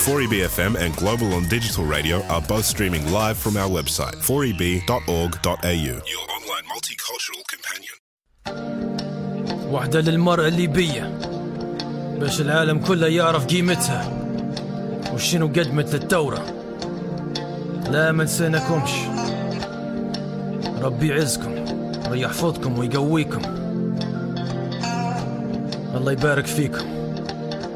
4EB-FM and Global on Digital Radio are both streaming live from our website, 4eb.org.au. Your online multicultural companion. وحدة للمرأة الليبية باش العالم كله يعرف قيمتها وشنو قدمت للثورة. لا ما نسيناكمش، ربي يعزكم ويحفظكم ويقويكم، الله يبارك فيكم.